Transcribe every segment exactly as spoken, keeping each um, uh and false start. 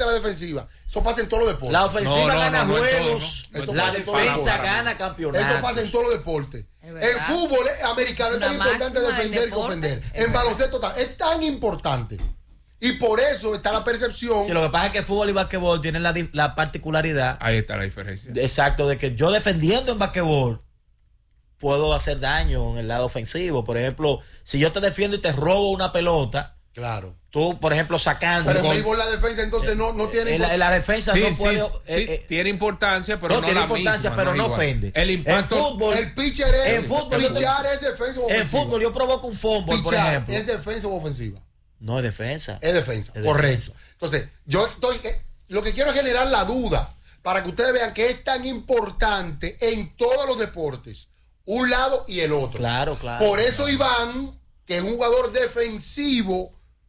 la defensiva. Eso pasa en todos los deportes. La ofensiva No, no, gana no, no, juegos, no, no, la no, defensa no, gana campeonatos. Eso pasa en todos los deportes. El fútbol americano es, Es tan una importante máxima del defender que deporte. ofender. Es En verdad. baloncesto ta- es tan importante. Y por eso está la percepción. Sí, lo que pasa es que fútbol y basquetbol tienen la, di- la particularidad, Ahí está la diferencia. de- exacto, de que yo defendiendo en basquetbol puedo hacer daño en el lado ofensivo. Por ejemplo, si yo te defiendo y te robo una pelota, Claro. tú, por ejemplo, sacando. Pero en con- béisbol la defensa entonces no, no tiene. en, la, en la defensa Sí, no sí, puede. sí, eh, eh, tiene importancia, pero no, no, tiene la importancia, misma, pero es no igual. ofende. El impacto. En fútbol, El pitcher es. en fútbol, yo- Pichar es defensa o en ofensiva. fútbol yo provoco un fútbol, por Pichar ejemplo. es defensa o ofensiva. No es defensa. Es defensa, Es correcto. Entonces, yo estoy. eh, lo que quiero es generar la duda para que ustedes vean que es tan importante en todos los deportes, un lado y el otro. Claro, claro. Por eso Iván, que es un jugador defensivo,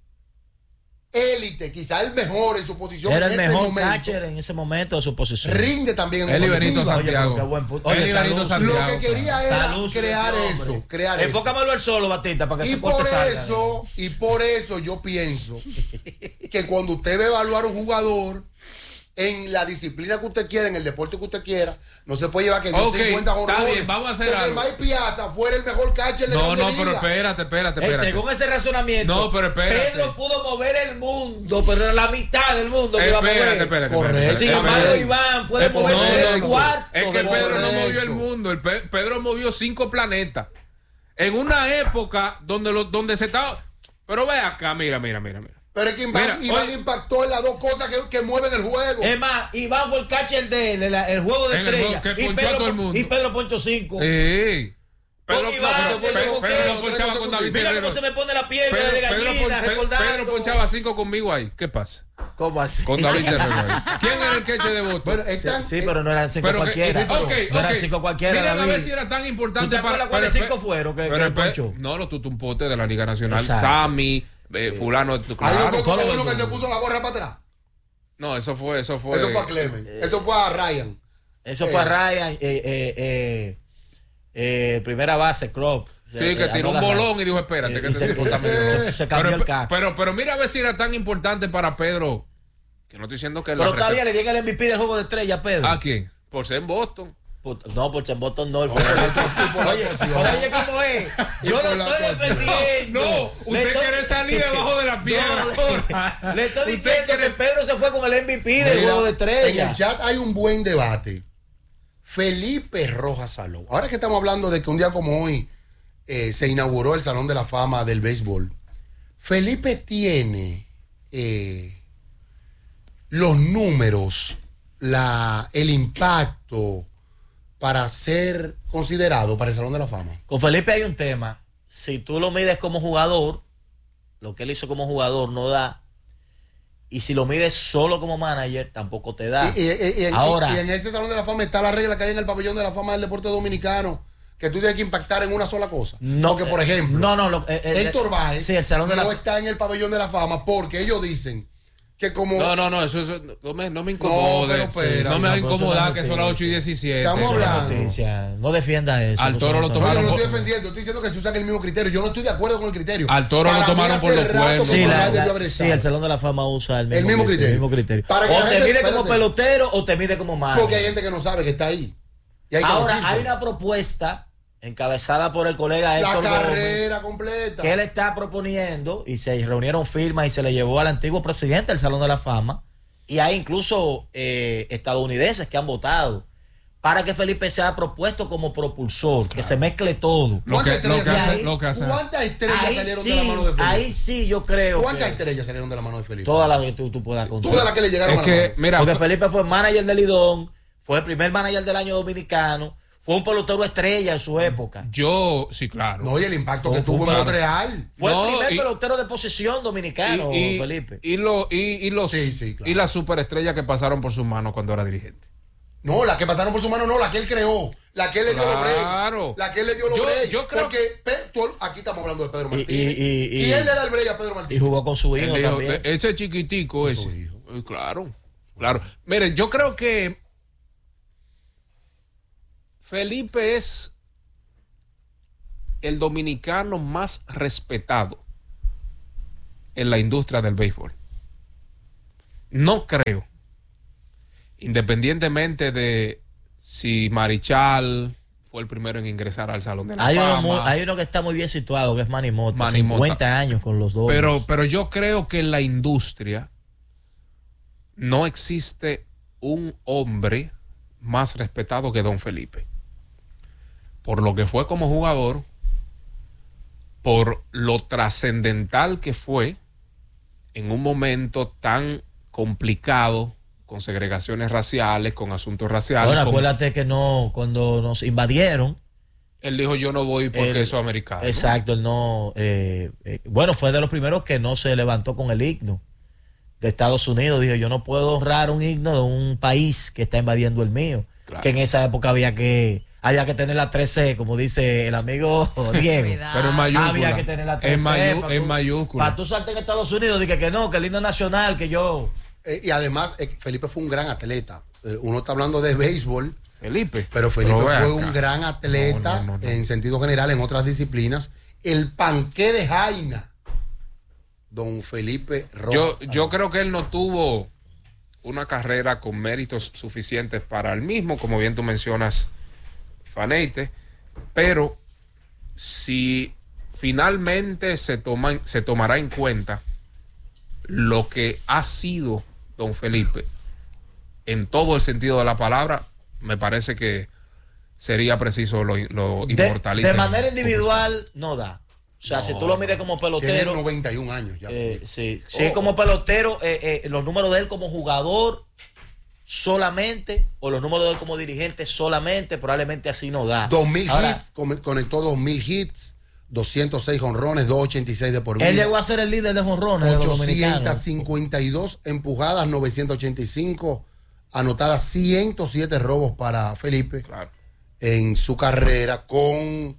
élite, quizá el mejor en su posición Era en el ese mejor momento, catcher en ese momento de su posición. rinde también en Él y ofensiva. Benito Oye, Santiago. pero qué buen punto. Oye, Él y está Benito lúcido. Santiago. Lo que quería Está era lúcido crear este eso, hombre. crear eso. Enfócamelo al solo, Batista, para que Y ese por corte salga. eso, y por eso yo pienso que cuando usted va a evaluar un jugador en la disciplina que usted quiera, en el deporte que usted quiera, no se puede llevar que dio Ok, cincuenta está jonrones, bien, vamos a hacer porque algo. Mike Piazza fuera el mejor catcher de No, Grande no, pero Liga. espérate, espérate, Eh, espérate. según ese razonamiento, No, pero espérate. Pedro pudo mover el mundo, pero era la mitad del mundo que iba a mover. Espérate, espérate. Correcto. espérate, Sin espérate. embargo, Espérate. Iván puede Eh, mover no, el no, cuarto. Es que del Pedro mundo. no Correcto. movió el mundo. El Pe- Pedro movió cinco planetas. En una época donde, lo, donde se estaba. Pero ve acá, mira, mira, mira, mira. Pero es que Iván, Mira, Iván oye. impactó en las dos cosas que, que mueven el juego. Es más, Iván fue el catcher de él, el, el juego de En el estrella. juego que y, ponchó a Pedro, todo el mundo. y Pedro ponchó cinco. Sí. Pedro, Con no, Iván, pero- que Pedro- yo Pedro creo, no ponchaba tres con David Mira Guerrero. cómo se me pone la piel Pedro, de Pedro, gallina, pon- Pedro- recordando. Pedro ponchaba cinco conmigo ahí. ¿Qué pasa? ¿Cómo así? Con David Guerrero ahí. ¿Quién era el catcher de voto? Bueno, Sí, están, sí, pero no eran cinco Pero que- cualquiera. ok, no eran ok. cinco cualquiera. Miren a David. ver si era tan ¿Tú importante te para. acuerdas cuáles pero- cinco fueron que, pero que el pe- ponchó? No, los tutumpotes de la Liga Nacional. Exacto. Sammy, eh, fulano. ahí no Claro. fue como todo el uno que se mundo. puso la gorra para atrás. No, eso fue, eso fue. Eso fue a Clemen. Eso fue a Ryan. Eso Eh. fue a Ryan, eh, eh, eh, eh, primera base, Crop. Sí, que tiró un bolón y dijo, espérate, que y ese se, tipo está medio se- loco. se cambió pero, el casco. pero, pero mira a ver si era tan importante para Pedro. Que no estoy diciendo que Pero la todavía receta- le llega el M V P del juego de estrella, Pedro. ¿A quién? Por ser en Boston. Puta, no, por Chambotón no. él fue- Oye, y por la Oye, actuación. pero oye, ¿cómo es? Y Yo por lo la estoy actuación. defendiendo. No, Le usted estoy- quiere salir debajo de la piedra. No, le, le estoy Usted diciendo quiere- que Pedro se fue con el M V P del Mira, juego de en estrella. el chat hay un buen debate. Felipe Rojas Saló. Ahora que estamos hablando de que un día como hoy eh, se inauguró el Salón de la Fama del Béisbol, Felipe tiene eh, los números, la, el impacto para ser considerado para el Salón de la Fama. Con Felipe hay un tema. Si tú lo mides como jugador, lo que él hizo como jugador no da. Y si lo mides solo como manager, tampoco te da. Y, y- y- y en, Ahora, y en ese Salón de la Fama está la regla que hay en el pabellón de la fama del deporte dominicano, que tú tienes que impactar en una sola cosa. no, porque, por ejemplo, no, no, lo- eh, eh, Héctor Báez sí, el Salón de no la está en el pabellón de la fama porque ellos dicen que como... No, no, no, eso, eso no, me, no me incomode. pero espera. no me va a No, pero eso incomodar no que es son las ocho y noticia. diecisiete. Estamos Eso no es hablando. noticia. noticia. No defienda eso. Al no Toro son lo No, yo tomaron no por- estoy defendiendo, estoy diciendo que se usan el mismo criterio. Yo no estoy de acuerdo con el criterio. Al Toro lo Para mí tomaron por hace los rato cuernos. que Sí, Héctor la- Báez debió la- haber sí, estado. el Salón de la Fama usa el mismo, El mismo criterio. El mismo criterio. Para que o la te gente- mide como espérate. pelotero o te mide como manager. Porque hay gente que no sabe que está ahí. Y hay que Ahora, decírselo. hay una propuesta encabezada por el colega La Héctor Gómez, carrera completa. que él está proponiendo y se reunieron firmas y se le llevó al antiguo presidente del Salón de la Fama y hay incluso eh, estadounidenses que han votado para que Felipe sea propuesto como propulsor, que se mezcle todo. Lo que, ¿Cuántas lo que estrellas hace, hay? lo que hace. ¿Cuántas estrellas Ahí salieron sí, de la mano de Felipe? ahí sí yo creo ¿Cuántas que estrellas salieron de la mano de Felipe? todas las que tú, tú puedas contar. Todas las que le llegaron Es a la que, mano. mira, Porque fue- Felipe fue manager de Lidón, fue el primer manager del año dominicano, fue un pelotero estrella en su época. yo, sí, claro. No, y el impacto Fue- que fue tuvo en un- Montreal. Fue No, el primer y- pelotero de posesión dominicano, y, y, Felipe. y, lo, y, y los, Sí, sí, claro. y las superestrellas que pasaron por sus manos cuando era dirigente. No, la que pasaron por su mano, no, la que él creó. La que él le dio los breaks. Claro. La que él le dio los Yo- breaks. yo creo- Porque Pe- tú- aquí estamos hablando de Pedro Y- Martínez. y- y- y- él le da el break a Pedro Y Martínez. jugó con su hijo Él dijo, también. "E- ese chiquitico Su ese. hijo. Eh, Claro, claro. Miren, yo creo que Felipe es el dominicano más respetado en la industria del béisbol. no creo, independientemente de si Marichal fue el primero en ingresar al Salón de la hay Fama. Uno muy, hay uno que está muy bien situado, que es Manny Mota, Manny Mota. cincuenta años con los dos. Pero, pero yo creo que en la industria no existe un hombre más respetado que Don Felipe. Por lo que fue como jugador, por lo trascendental que fue en un momento tan complicado, con segregaciones raciales, con asuntos raciales. Ahora, con... acuérdate que no, cuando nos invadieron. Él dijo, yo no voy porque él, soy americano. Exacto, él no. Eh, eh, bueno, fue de los primeros que no se levantó con el himno de Estados Unidos. Dijo, yo no puedo honrar un himno de un país que está invadiendo el mío. Claro. Que en esa época había que había que tener la tres C, como dice el amigo Diego. Pero en mayúscula. Había que tener la tres C. En, mayu en mayúscula. Para tú saltar en Estados Unidos, dije que no, que el himno nacional, que yo... Eh, y además, eh, Felipe fue un gran atleta. Eh, uno está hablando de béisbol. Felipe. Pero Felipe pero fue un gran atleta no, no, no, no. en sentido general en otras disciplinas. El panqué de Jaina, don Felipe Rojas. Yo, yo creo que él no tuvo una carrera con méritos suficientes para el mismo, como bien tú mencionas, Faneite, pero si finalmente se, toma, se tomará en cuenta lo que ha sido don Felipe en todo el sentido de la palabra, me parece que sería preciso lo, lo inmortalizar. De manera individual no da. O sea, no, si tú lo mides como pelotero. Tiene noventa y un años ya. Eh, sí, oh. sí, como pelotero, eh, eh, los números de él como jugador solamente, o los números de él como dirigente solamente, probablemente así no da. dos mil hits, conectó dos mil hits, doscientos seis jonrones, doscientos ochenta y seis de por vida. Él llegó a ser el líder de jonrones de los dominicanos. ochocientas cincuenta y dos empujadas, novecientos ochenta y cinco anotadas, ciento siete robos para Felipe. Claro. En su carrera con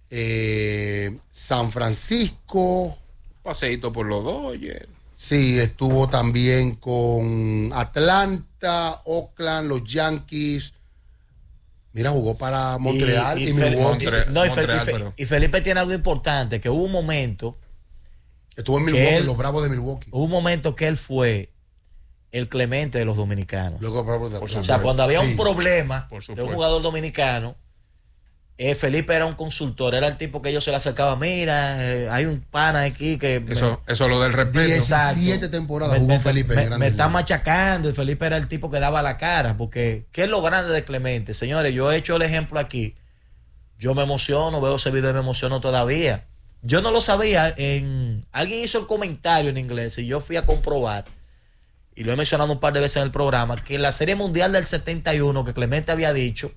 eh, San Francisco. Paseíto por los Dodgers. Sí, estuvo también con Atlanta, Oakland, los Yankees. Mira, jugó para Montreal y, y, y Milwaukee. Montre no, y, Montreal, Fe pero... y Felipe tiene algo importante, que hubo un momento... Estuvo en Milwaukee, él, los Bravos de Milwaukee. Hubo un momento que él fue el Clemente de los dominicanos. Luego, de o sea, cuando había sí, un problema de un jugador dominicano, eh, Felipe era un consultor, era el tipo que ellos se le acercaban, mira, eh, hay un pana aquí que... Eso es lo del respeto. diecisiete temporadas jugó me, Felipe. Me, me, me está machacando y Felipe era el tipo que daba la cara, porque ¿qué es lo grande de Clemente? Señores, yo he hecho el ejemplo aquí, yo me emociono, veo ese video y me emociono todavía. Yo no lo sabía, en alguien hizo el comentario en inglés y yo fui a comprobar, y lo he mencionado un par de veces en el programa, que en la Serie Mundial del setenta y uno, que Clemente había dicho,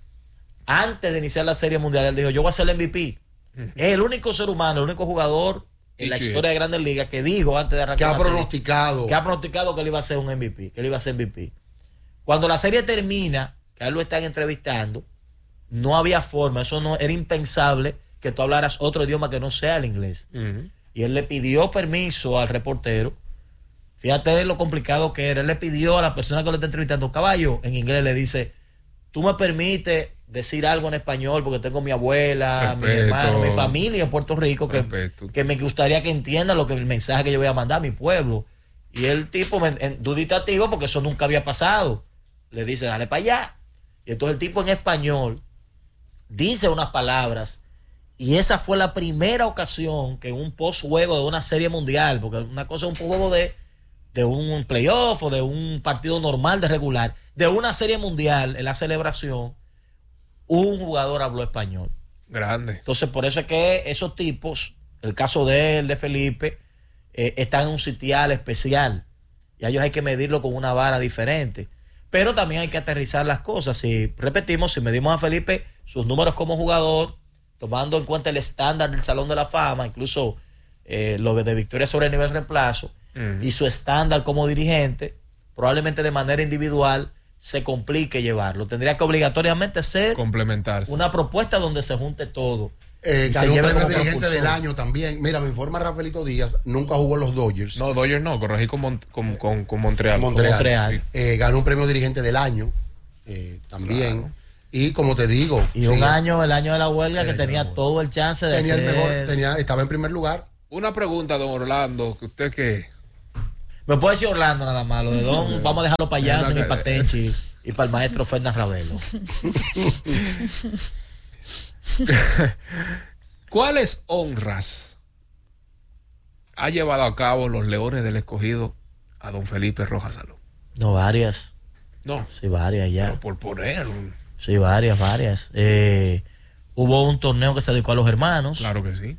antes de iniciar la Serie Mundial, él dijo, yo voy a ser el M V P. Uh-huh. Es el único ser humano, el único jugador en la historia de Grandes Ligas que dijo antes de arrancar que ha la pronosticado serie, que ha pronosticado que él iba a ser un M V P, que él iba a ser M V P. Cuando la serie termina, que a él lo están entrevistando, no había forma, eso no era impensable que tú hablaras otro idioma que no sea el inglés. Uh-huh. Y él le pidió permiso al reportero. Fíjate lo complicado que era. Él le pidió a la persona que lo está entrevistando, caballo, en inglés le dice, tú me permites decir algo en español porque tengo mi abuela, respeto, mi hermano, mi familia en Puerto Rico que, que me gustaría que entienda lo que el mensaje que yo voy a mandar a mi pueblo. Y el tipo, en, en, duditativo, porque eso nunca había pasado, le dice, dale para allá. Y entonces el tipo en español dice unas palabras, y esa fue la primera ocasión que en un post-juego de una serie mundial, porque una cosa es un post-juego de, de un playoff o de un partido normal de regular, de una serie mundial, en la celebración, un jugador habló español. Grande. Entonces, por eso es que esos tipos, el caso de él, de Felipe, eh, están en un sitial especial. Y a ellos hay que medirlo con una vara diferente. Pero también hay que aterrizar las cosas. Si repetimos, si medimos a Felipe, sus números como jugador, tomando en cuenta el estándar del Salón de la Fama, incluso eh, lo de victoria sobre el nivel reemplazo, uh-huh. y su estándar como dirigente, probablemente de manera individual se complique llevarlo. Tendría que obligatoriamente ser complementarse. Una propuesta donde se junte todo. Eh, ganó un premio dirigente propulsor. Del año también. Mira, me informa Rafaelito Díaz, nunca jugó en los Dodgers. No, Dodgers no, corregí con, Mon con, con, con Montreal. Montreal. Con Montreal. Sí. Eh, ganó un premio dirigente del año eh, también. Claro. Y como te digo. Y sí, un año, el año de la huelga, que tenía todo el chance de tenía ser... el mejor, tenía, estaba en primer lugar. Una pregunta, don Orlando, que usted que... Me puede decir Orlando nada más. Lo de Don, vamos a dejarlo para Jansen y para Tenchi y para el maestro Fernández Ravelo. ¿Cuáles honras ha llevado a cabo los Leones del Escogido a don Felipe Rojas Salón? No, varias. No. Sí, varias ya. Pero por poner. un- Sí, varias, varias. Eh, hubo un torneo que se dedicó a los hermanos. Claro que sí.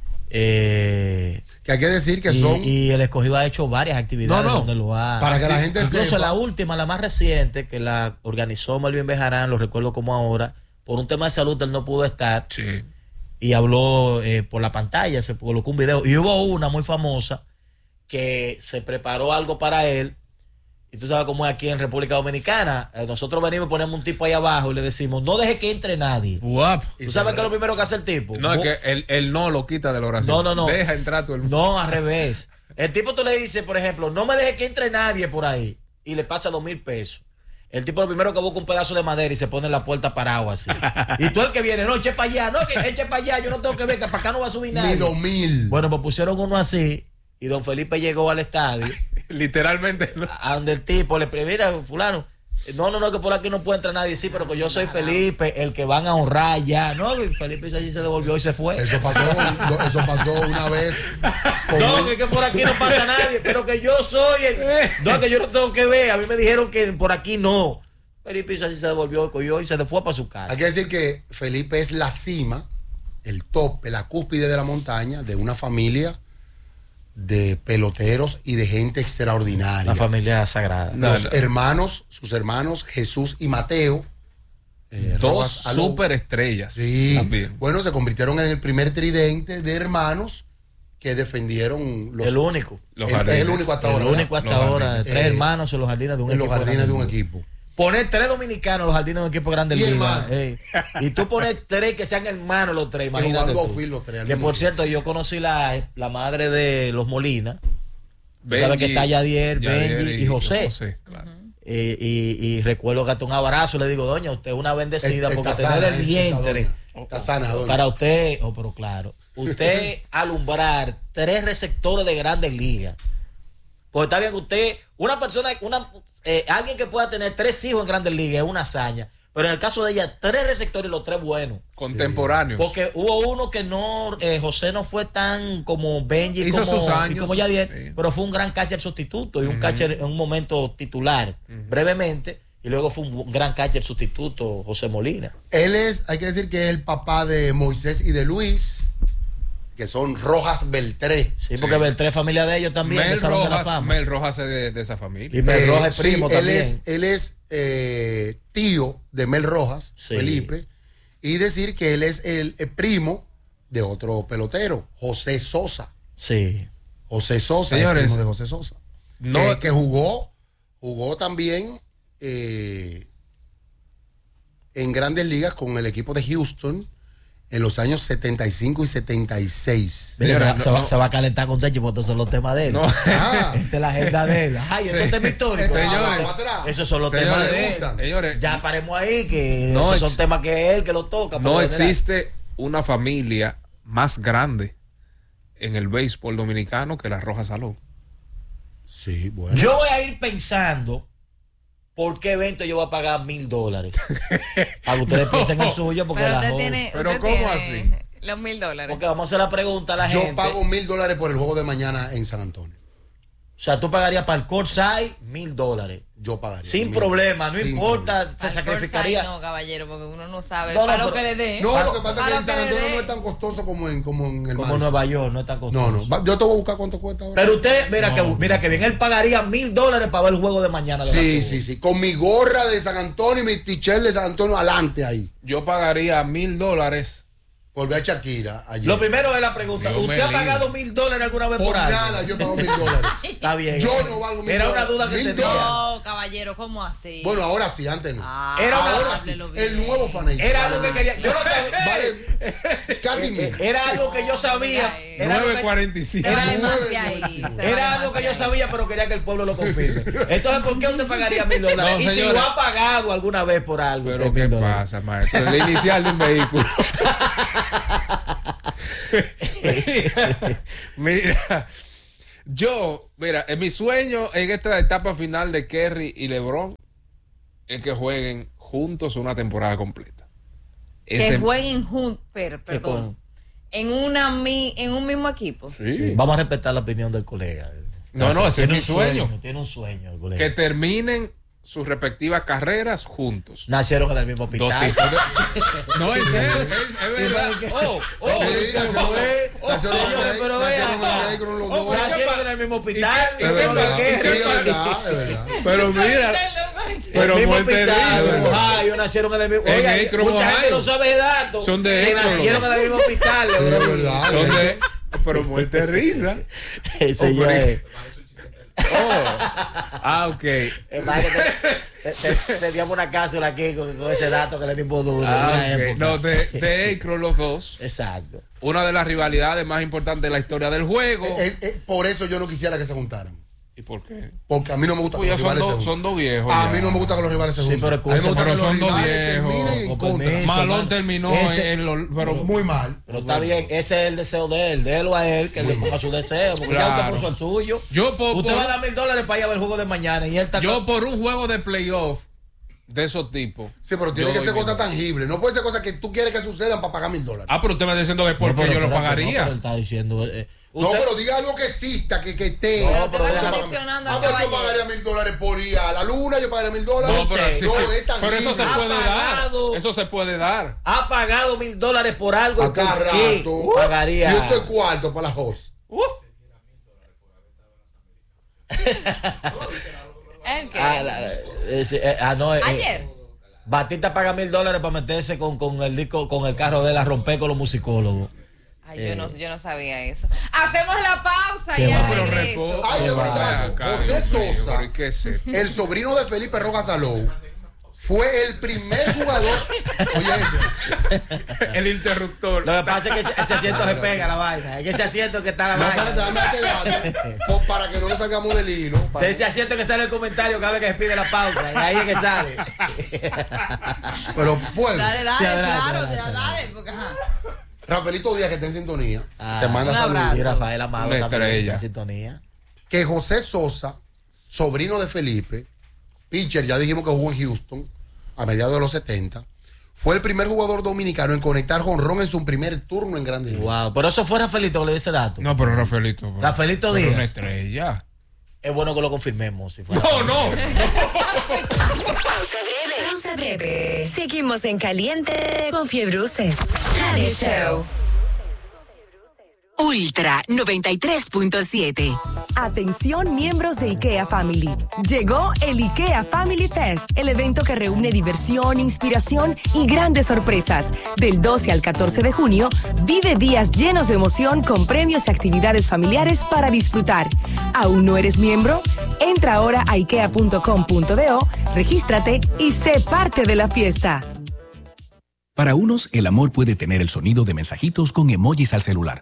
Eh, Que hay que decir que y, son. y el escogido ha hecho varias actividades No, no. donde lo ha. Para que la gente Incluso sepa. la última, la más reciente, que la organizó Melvin Bejarán, lo recuerdo como ahora, por un tema de salud él no pudo estar Sí. y habló eh, por la pantalla, se colocó un video. Y hubo una muy famosa que se preparó algo para él. Y tú sabes cómo es aquí en República Dominicana. Eh, nosotros venimos y ponemos un tipo ahí abajo y le decimos, no deje que entre nadie. Guap. ¿Tú sabes qué es lo primero que hace el tipo? No, es que el, el no lo quita de la oración. No, no, no. Deja entrar todo el mundo. No, al revés. El tipo tú le dices, por ejemplo, no me deje que entre nadie por ahí. Y le pasa dos mil pesos. El tipo lo primero que busca un pedazo de madera y se pone en la puerta parado así. Y tú el que viene, no, eche para allá, no, que eche para allá, yo no tengo que ver, que para acá no va a subir nadie. Ni dos mil. Bueno, pues pusieron uno así y don Felipe llegó al estadio Literalmente. No. a donde el tipo le previene, mira, fulano, no, no, no, que por aquí no puede entrar nadie, sí, pero que yo soy Felipe, el que van a honrar ya. No, y Felipe allí se devolvió y se fue. Eso pasó, lo- eso pasó una vez. con No, un- que, que por aquí no pasa nadie, pero que yo soy el... No, que yo no tengo que ver. A mí me dijeron que por aquí no. Felipe hizo así, se devolvió, cogió y se fue para su casa. Hay que decir que Felipe es la cima, el tope, la cúspide de la montaña de una familia de peloteros y de gente extraordinaria. La familia sagrada. No, Los no. hermanos, sus hermanos Jesús y Mateo. eh, Dos Rojas Alou. superestrellas. Sí. También. Bueno, se convirtieron en el primer tridente de hermanos que defendieron los, El único. Los el- es jardines. el único hasta El ahora. único ¿verdad? hasta Los ahora. jardines. Tres Eh, hermanos en los jardines de un en los equipo. jardines de un grande. equipo. Poner tres dominicanos en los jardines de un equipo grande Y liga, hermanos. ey. Y tú pones tres que sean hermanos los tres, imagínate. jugando tú. outfield los tres al Que mismo por tiempo. cierto, yo conocí la, la madre de los Molina. Tú Benji, sabes que está Yadier, Yadier Benji y José. claro. Eh, y, y recuerdo que hasta un abrazo le digo, doña, usted es una bendecida Está porque sana, tener el eh, vientre esa doña. Está sana, doña. para usted, oh, pero claro, usted alumbrar tres receptores de grandes ligas. Pues está bien que usted, una persona, una eh, alguien que pueda tener tres hijos en grandes ligas es una hazaña. Pero en el caso de ella, tres receptores y los tres buenos. Contemporáneos. Porque hubo uno que no, eh, José no fue tan como Benji Hizo como, sus años, y como Yadier, sí. pero fue un gran catcher sustituto y un catcher en un momento titular, brevemente, y luego fue un gran catcher sustituto, José Molina. Él es, hay que decir que es el papá de Moisés y de Luis, que son Rojas Beltré. Sí, porque Sí. Beltré es familia de ellos también, Mel del Salón de la Rojas, Fama. Mel Rojas es de, de esa familia. Y Mel Eh, Rojas es sí, primo él también. es, él es eh, tío de Mel Rojas, Sí. Felipe, y decir que él es el, el primo de otro pelotero, José Sosa. Sí. José Sosa, Señores, el primo de José Sosa. no- que, que jugó, jugó también eh, en grandes ligas con el equipo de Houston en los años setenta y cinco y setenta y seis. Mira, Señora, se, no- se va, no. se va a calentar con Techi porque estos son los temas de él. No. Ah, Esta es la agenda de él. Ay, estos temas históricos. Eso Señores, abajo, atrás. Esos son los Señores, temas de ¿le él. gustan? Señores, Ya paremos ahí, que No esos son ex- temas que él que lo toca. por no lo general. existe una familia más grande en el béisbol dominicano que la Rojas Salón. Sí, bueno. Yo voy a ir pensando por qué evento yo voy a pagar mil dólares. Para que ustedes No. piensen el suyo, porque Pero la usted joven- tiene, Pero usted ¿cómo tiene así? los mil dólares. Porque vamos a hacer la pregunta a la Yo gente. pago mil dólares por el juego de mañana en San Antonio. O sea, tú pagarías para el Corsay mil dólares. Yo pagaría. Sin mil. problema, no Sin importa, problema. se Al sacrificaría. Corsay No, caballero, porque uno no sabe. No, no, para lo pero- que le dé. No, Para- lo que pasa es para que lo en San que le Antonio dé. no es tan costoso como en, como en el Como Madison. Nueva York, no es tan costoso. No, no. Va- Yo te voy a buscar cuánto cuesta ahora. Pero usted, mira, No, que, no. mira que bien, él pagaría mil dólares para ver el juego de mañana. de Sí, la sí, sí. Con mi gorra de San Antonio y mi t-shirt de San Antonio adelante ahí. Yo pagaría mil dólares. Por ver a Shakira ayer. Lo primero es la pregunta. Dios ¿Usted me ha libre. pagado mil dólares alguna vez Por por algo? nada, yo pago mil dólares. Está bien. Yo no valgo mil Era una dólares. duda que Mil tenía. No, caballero, ¿cómo así? Bueno, ahora sí, antes no. Ah, Era una- ahora sí. háblelo bien. El nuevo fanático. Era algo que quería. Yo no sabía. Vale casi mil. Era algo que yo sabía. Mira, Era algo nueve que- cuarenta y cinco. Se va Era- de más de ahí. se va de Era más algo que de yo ahí. sabía, pero quería que el pueblo lo confirme. Entonces, ¿por qué usted pagaría mil dólares? No, y si señora. lo ha pagado alguna vez por algo. Pero usted, ¿qué mil dólares. pasa, maestro? La inicial de un vehículo. mira, mira, Yo, mira, en mi sueño en esta etapa final de Kerry y LeBron es que jueguen juntos una temporada completa. Que Ese- jueguen juntos, pero, perdón, en, una, mi- en un mismo equipo. Sí. Vamos a respetar la opinión del colega. No, no, ese es Tiene mi un sueño. Tiene un sueño el colega. Que terminen sus respectivas carreras juntos. Nacieron en el mismo Dos hospital. tipos de- No, en serio, es, es verdad. Oh, oh, Sí, oh, nacieron- oh, nacieron en señores, el- pero nacieron vean. en el Akron los Oh, dos. pero- Nacieron en el mismo hospital. ¿Y qué- Es y qué verdad, pasa? sí, ¿Y es qué pasa? verdad, es verdad. Pero mira, pero el mismo muerte hospital, risa. en Ohio, nacieron en el mismo. En Oiga, Akron, mucha gente Ohio. no sabe de datos. Son de que Akron, nacieron en el mismo hospital. Sí, es bro. verdad. Son de, pero muerte risa. Ese Oh, ya pero- es. Oh. Ah, ok. Es más que te- te- te- teníamos una cápsula aquí con, con ese dato que le dimos duro. en Ah, una ok. época. No, de, de Akron los dos. Exacto. Una de las rivalidades más importantes de la historia del juego. Eh, eh, por eso yo no quisiera que se juntaran. ¿Y por qué? Porque a mí no me gusta Pues que ya los son, rivales se dos, junten. son dos viejos. A ya. mí no me gusta que los rivales se Sí, junten. pero a mí me gusta pero que los son dos rivales viejos. terminen en Con contra. permiso. Malón mano. terminó Ese- en los. Pero Muy mal. Pero está bien, ese es el deseo de él. Déjelo a él, que le ponga su deseo. Porque ya Claro. usted puso el suyo. Yo por- usted por- va a dar mil dólares para ir a ver el juego de mañana. Y él está. Yo por un juego de playoff de esos tipos. Sí, pero tiene yo que doy ser mil cosas dólares. tangibles. No puede ser cosas que tú quieres que sucedan para pagar mil dólares. Ah, pero usted me está diciendo que por No, qué pero yo lo espérate, no, pagaría. pero él está diciendo. eh, No, usted- pero diga algo que exista, que, que esté. No, Pero pero te déjame- estás condicionando Ah, al pero yo caballero. pagaría mil dólares por ir a la luna, yo pagaría mil dólares. No, pero, así- No, es pero tangible. eso se Ha puede pagado. dar. Eso se puede dar. ha pagado mil dólares por algo. A cada ¿por qué rato. pagaría? Y eso es cuarto para la host. Uh, ¿El qué? Ah, la- ese, eh, ah, no, eh, Ayer. Batista paga mil dólares para meterse con, con el disco, con el carro de él a romper con los musicólogos. Ay, yo, no, yo no sabía eso. Hacemos la pausa Qué y al va. pero regreso. repo- Ay, Qué de va. verdad. Acá, José Dios mío, Sosa, pero ¿y qué es esto? el sobrino de Felipe Rojas Salou, fue el primer jugador. Oye, El interruptor. Lo que pasa es que ese, ese asiento se pega a la vaina. Es que ese asiento que está a la no, vaina. espérate, dame este dato, po- para que no le salgamos del hilo. para- De ese asiento que sale el comentario cada vez que se pide la pausa. Y ahí es que sale. Pero puedo. Dale, dale, Sí, adelante, claro, adelante, dale, adelante. porque ajá. Rafaelito Díaz, que está en sintonía, Ah, te manda un saludos. abrazo. Y Rafael Amado Una también estrella. en sintonía. Que José Sosa, sobrino de Felipe, pitcher, ya dijimos que jugó en Houston a mediados de los setenta, fue el primer jugador dominicano en conectar jonrón en su primer turno en Grandes Ligas. Wow. Pero eso fue Rafaelito que le dio ese dato. No, pero Rafaelito. pero- Rafaelito pero Díaz. una estrella. Es bueno que lo confirmemos. Si fuera No, no. Pausa breve. Seguimos en caliente con Fiebruces. Radio Show. Ultra noventa y tres punto siete. Atención miembros de IKEA Family. Llegó el IKEA Family Fest, el evento que reúne diversión, inspiración y grandes sorpresas. Del doce al catorce de junio, vive días llenos de emoción con premios y actividades familiares para disfrutar. ¿Aún no eres miembro? Entra ahora a ikea punto com punto do, regístrate y sé parte de la fiesta. Para unos, el amor puede tener el sonido de mensajitos con emojis al celular.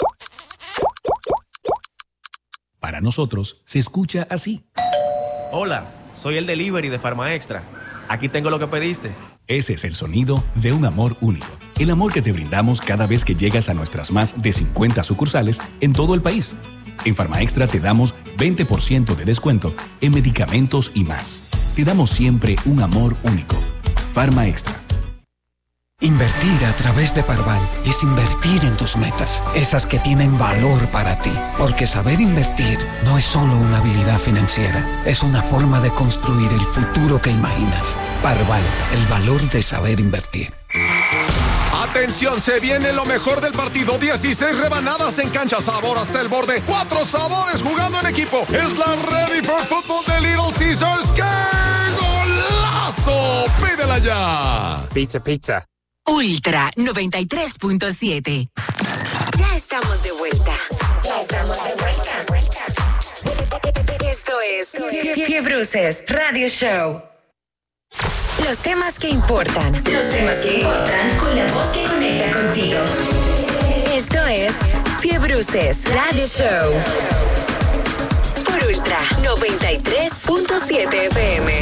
Para nosotros, se escucha así. Hola, soy el delivery de Farma Extra. Aquí tengo lo que pediste. Ese es el sonido de un amor único. El amor que te brindamos cada vez que llegas a nuestras más de cincuenta sucursales en todo el país. En Farma Extra te damos veinte por ciento de descuento en medicamentos y más. Te damos siempre un amor único. Farma Extra. Invertir a través de Parval es invertir en tus metas, esas que tienen valor para ti. Porque saber invertir no es solo una habilidad financiera, es una forma de construir el futuro que imaginas. Parval, el valor de saber invertir. Atención, se viene lo mejor del partido. dieciséis rebanadas en cancha, sabor hasta el borde. Cuatro sabores jugando en equipo. Es la Ready for Football de Little Caesars. ¡Qué golazo! ¡Pídela ya! Pizza, pizza. Ultra noventa y tres punto siete. Ya estamos de vuelta. Ya estamos de vuelta. Esto es Fie- Fiebruces Radio Show. Los temas que importan. Los temas que importan con la voz que conecta contigo. Esto es Fiebruces Radio Show. Por Ultra noventa y tres punto siete F M.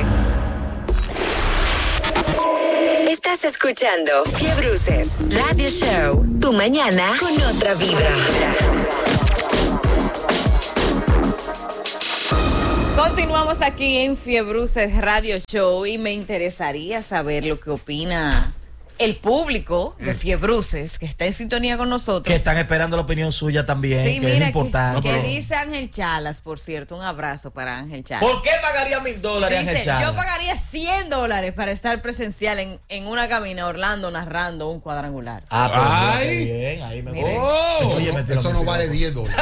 Estás escuchando Fiebruces Radio Show. Tu mañana con otra vibra. Continuamos aquí en Fiebruces Radio Show y me interesaría saber lo que opina el público de Fiebruces que está en sintonía con nosotros. Que están esperando la opinión suya también, Sí, que mira, es importante. que, que dice Ángel Chalas, por cierto, un abrazo para Ángel Chalas. ¿Por qué pagaría mil dólares Dice, Ángel Chalas? yo pagaría cien dólares para estar presencial en, en una cabina a Orlando narrando un cuadrangular. Ah, pero mira Ay. qué bien, ahí me Miren. voy. Eso, Oye, no, me tiro, eso me no tiro. vale diez dólares.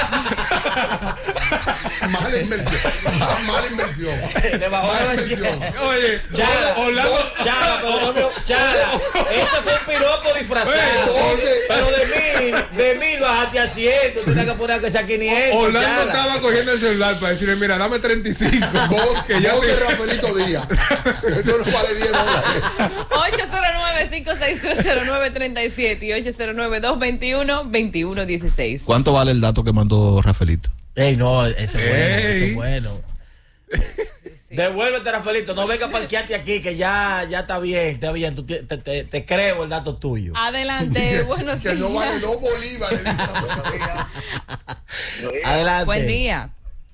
Mala inversión. Ma- Mala inversión. Le bajó Mala la inversión. Oye, Chala, Orlando. Chala, pero no me- Chala, este fue un piropo disfrazado. Oye. Pero de mil, de mil bajaste a cien, tú tienes que poner que sea quinientos. Orlando Chala. estaba cogiendo el celular para decirle, mira, dame treinta y cinco. Vos, que ya vos te- de Rafaelito Díaz. Eso no vale diez dólares. ocho cero nueve, cinco seis tres, cero nueve tres siete y ocho cero nueve, dos dos uno, dos uno uno seis. ¿Cuánto vale el dato que mandó Rafaelito? Ey, no, ese es bueno, ese Ey. es bueno. Devuélvete, Rafaelito, no venga a parquearte aquí, que ya, ya está bien, está bien, tú te, te, te- te creo el dato tuyo. Adelante, buenos Que no vale días. dos bolívares. Adelante. Buen día.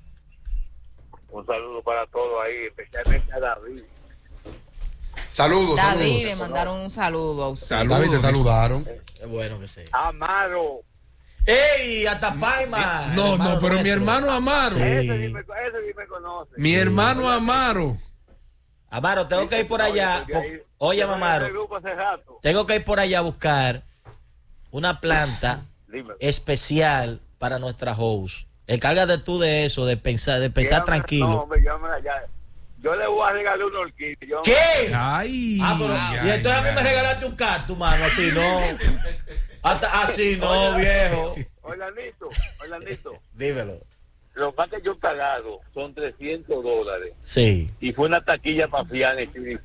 Un saludo para todos ahí, especialmente a David. Saludos, David, le saludos. mandaron un saludo a usted. Saludos. David, te saludaron. Es bueno que sí. Amaro, ¡Ey! Hasta Paima. No, hermano no, pero mi nuestro. hermano Amaro. Sí. ese sí me, ese sí me conoce. Mi hermano Amaro. Amaro, tengo que ir por allá. Yo ahí- Oye, yo en Amaro, ese grupo hace rato. tengo que ir por allá a buscar una planta Dime. especial para nuestra host. Encárgate tú de eso, de pensar, de pensar Llámame- tranquilo. No, hombre, llámame ya. Yo le voy a regalar una orquídea. Yo- ¿Qué? Ay. Ah, pero, ay, y entonces a mí ay. me regalaste un cactus, mano, así no. Hasta, así no, viejo. Orlandito, Orlandito, Dímelo. lo más que yo he pagado son trescientos dólares. Sí. Y fue una taquilla para Fiani,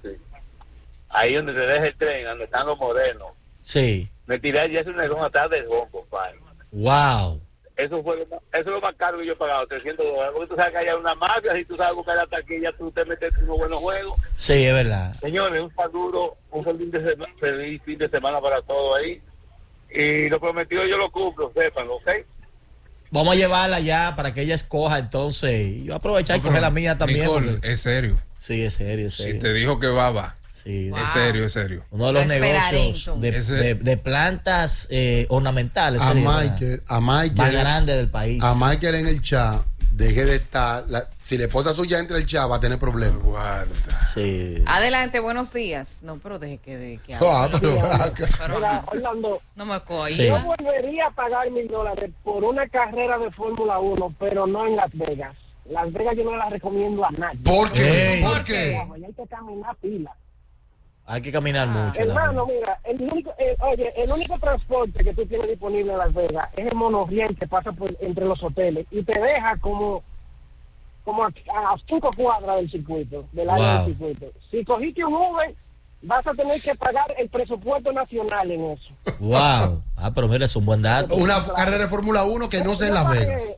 ahí donde te deja el tren, donde están los morenos. Sí. Me tiré allí hace una zona tarde del bombo, compadre. Wow. Eso fue lo más, eso es lo más caro que yo he pagado, trescientos dólares. Porque tú sabes que hay una mafia, si tú sabes buscar la taquilla, tú te metes en unos buenos juegos. Sí, es verdad. Señores, un saludo, un feliz fin de semana, feliz fin de semana para todos ahí. Y lo prometido yo lo cumplo, sepan, ¿ok? Vamos a llevarla ya para que ella escoja entonces. Y yo aprovechar y No, coger pero, la mía también. Nicole, porque- es serio. Sí, es serio, es Si serio. te dijo que va, va. Sí. Wow. Es serio, es serio. Uno de los Lo esperaré, negocios de, entonces. de- de plantas eh, ornamentales. A sería, Michael, a más Michael, grande del país. a Michael en el chat, deje de estar. la- si la esposa suya entra el chat, va a tener problemas. Guarda. Sí. Adelante, buenos días. No, pero deje que, de, que Ah, hable. pero- Pero Mira, Orlando, no me coja. Sí. yo volvería a pagar mil dólares por una carrera de Fórmula uno, pero no en Las Vegas. Las Vegas yo no las recomiendo a nadie. ¿Por qué? Ey. ¿Por qué? Allá hay que caminar pila. Hay que caminar mucho. Hermano, mira, el único, eh, oye, el único transporte que tú tienes disponible en Las Vegas es el monorriel que pasa por entre los hoteles y te deja como como a, a cinco cuadras del circuito, del área Wow. del circuito. Si cogiste un Uber, vas a tener que pagar el presupuesto nacional en eso. Wow. Ah, pero mira, es un buen dato. Una carrera de Fórmula uno que no sea en Las pagué- Vegas.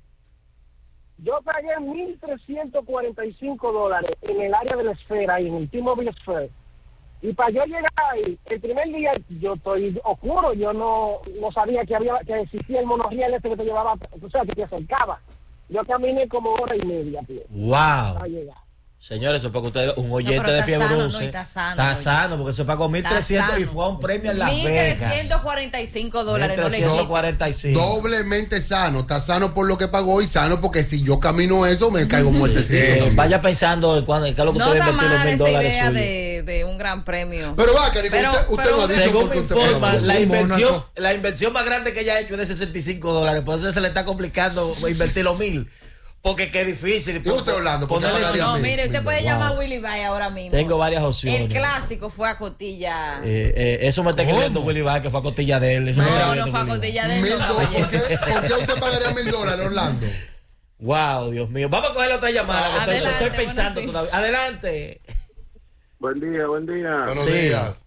Yo pagué mil trescientos cuarenta y cinco dólares en el área de la esfera y en el T-Mobile Sphere. Y para yo llegar ahí, el primer día yo estoy oscuro, yo no, no sabía que había que existía el monorriel ese que te llevaba, o sea, que te acercaba. Yo caminé como hora y media, tío, Wow. para llegar. Señores, eso porque usted un oyente pero de está Fiebre sano, Dulce. no, está sano, Está oye. sano, porque se pagó mil trescientos y sano. fue a un premio en Las mil Vegas. trescientos cuarenta y cinco dólares. No le trescientos quito. cuarenta y cinco. Doblemente sano. Está sano por lo que pagó y sano porque si yo camino eso me caigo muertecito. Eh, también. vaya pensando en cuándo, en qué es lo que No usted está invertir los mal mil esa dólares idea suyos. de, de un gran premio. Pero va, Caribe, Pero- usted, usted pero- no ha dicho Según porque me usted informa, pagó. la Un inversión, mono. la inversión más grande que ella ha hecho es de sesenta y cinco dólares. Por eso se le está complicando invertir los mil. Porque qué difícil. Yo estoy hablando, porque Ponerle pagaría cien No, mil. mire, usted puede Wow. llamar a Willy Bay ahora mismo. Tengo varias opciones. El clásico fue a Cotilla. Eh, eh, eso me está escribiendo Willy Vázquez, que fue a costilla de él. Eso me está no, no escribiendo fue a Willy Cotilla de él, Mil no, dólares. ¿Por caballero. qué, ¿Por qué usted pagaría mil dólares, Orlando? Wow, Dios mío. Vamos a coger la otra llamada. que estoy- Adelante, estoy pensando bueno, sí. todavía. Adelante. Buen día, buen día. Buenos Sí. días.